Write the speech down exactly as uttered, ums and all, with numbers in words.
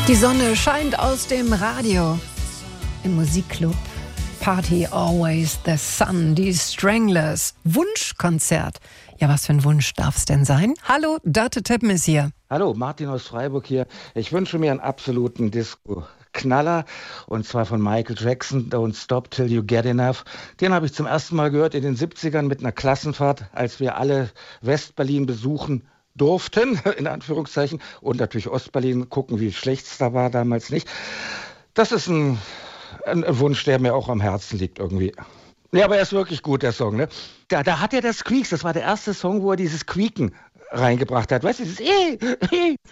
Die Sonne scheint aus dem Radio. Im Musikclub Party Always the Sun, die Stranglers. Wunschkonzert. Ja, was für ein Wunsch darf es denn sein? Hallo, Dörte Teppen ist hier. Hallo, Martin aus Freiburg hier. Ich wünsche mir einen absoluten Disco-Knaller, und zwar von Michael Jackson, Don't Stop Till You Get Enough. Den habe ich zum ersten Mal gehört in den siebzigern mit einer Klassenfahrt, als wir alle Westberlin besuchen durften, in Anführungszeichen, und natürlich Ostberlin, gucken, wie schlecht es da war, damals nicht. Das ist ein, ein Wunsch, der mir auch am Herzen liegt irgendwie. Ja, aber er ist wirklich gut, der Song, ne? Da, da hat er das Squeaks, das war der erste Song, wo er dieses Quieken reingebracht hat. Weißt du, dieses eh, eh.